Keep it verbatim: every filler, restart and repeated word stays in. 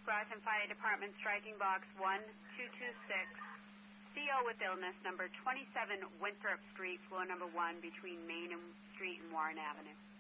Grafton Fire Department, striking box one two two six. C O with illness, number twenty-seven Winthrop Street, floor number one, between Main and Street and Warren Avenue.